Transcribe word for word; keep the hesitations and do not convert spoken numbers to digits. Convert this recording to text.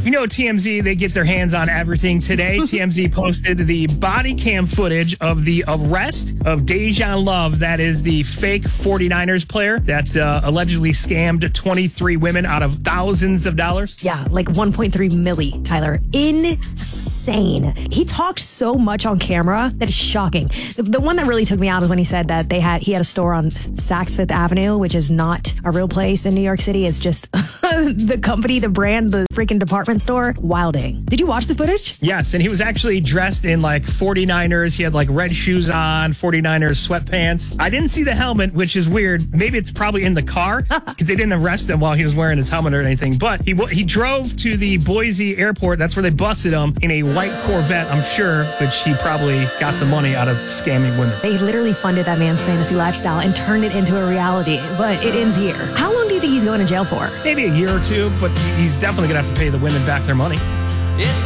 You know, T M Z, they get their hands on everything today. T M Z posted the body cam footage of the arrest of Dejan Love. That is the fake 49ers player that uh, allegedly scammed twenty-three women out of thousands of dollars. Yeah, like one point three milli, Tyler. Insane. He talked so much on camera that it's shocking. The, the one that really took me out is when he said that they had he had a store on Saks Fifth Avenue, which is not a real place in New York City. It's just the company, the brand, the freaking department store. Wilding. Did you watch the footage? Yes, and he was actually dressed in like 49ers. He had like red shoes on, 49ers sweatpants. I didn't see the helmet, which is weird. Maybe it's probably in the car because they didn't arrest him while he was wearing his helmet or anything. But he he drove to the Boise airport. That's where they busted him in a white Corvette, I'm sure, which he probably got the money out of scamming women. They literally funded that man's fantasy lifestyle and turned it into a reality. But it ends here. How long do you think he's going to jail for? Maybe a year or two, but he's definitely going to have to pay the women back their money. It's